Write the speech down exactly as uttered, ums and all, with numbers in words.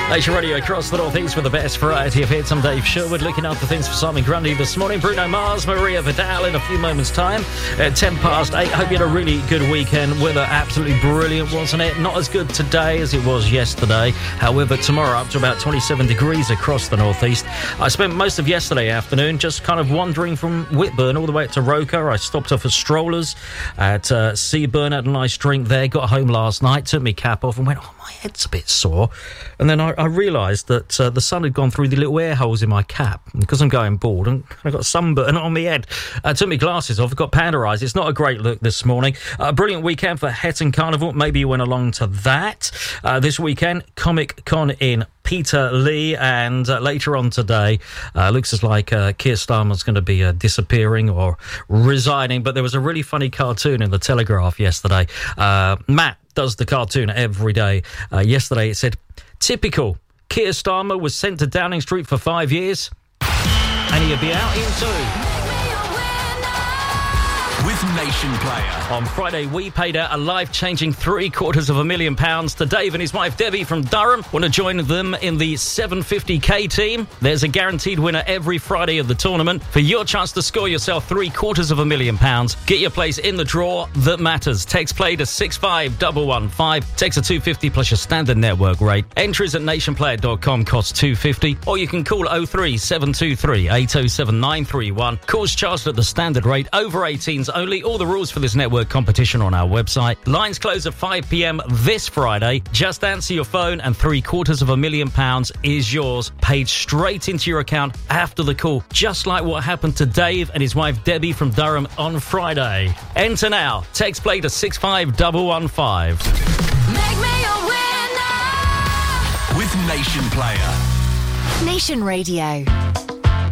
Nation Radio across the Northeast with the best variety of hits. I'm Dave Sherwood, looking after things for Simon Grundy this morning. Bruno Mars, Maria Vidal in a few moments' time. At ten past eight. Hope you had a really good weekend. Weather absolutely brilliant, wasn't it? Not as good today as it was yesterday. However, tomorrow up to about twenty-seven degrees across the Northeast. I spent most of yesterday afternoon just kind of wandering from Whitburn all the way up to Roker. I stopped off at Strollers at uh, Seaburn, had a nice drink there. Got home last night, took my cap off and went, oh, my head's a bit sore. And then I, I realised that uh, the sun had gone through the little air holes in my cap. And because I'm going bald, and I got sunburn on my head. I took my glasses off, got panda eyes. It's not a great look this morning. A uh, brilliant weekend for Hetton Carnival. Maybe you went along to that. Uh, this weekend, Comic Con in Peterlee, and uh, later on today, uh, looks as like uh, Keir Starmer's going to be uh, disappearing or resigning. But there was a really funny cartoon in the Telegraph yesterday. Uh, Matt does the cartoon every day. Uh, yesterday it said, typical, Keir Starmer was sent to Downing Street for five years and he'll be out in two. With Nation Player. On Friday, we paid out a life-changing three quarters of a million pounds to Dave and his wife Debbie from Durham. Want to join them in the seven fifty K team? There's a guaranteed winner every Friday of the tournament. For your chance to score yourself three quarters of a million pounds, get your place in the draw that matters. Text play to six five one one five. Text a two fifty plus your standard network rate. Entries at nation player dot com cost two fifty, or you can call oh three seven two three eight oh seven nine three one. Calls charged at the standard rate. Over eighteens only. All the rules for this network competition on our website. Lines close at five p.m. this Friday. Just answer your phone and three quarters of a million pounds is yours, paid straight into your account after the call, just like what happened to Dave and his wife Debbie from Durham on Friday. Enter now. Text play to six five one one five. Make me a winner with Nation Player. Nation Radio.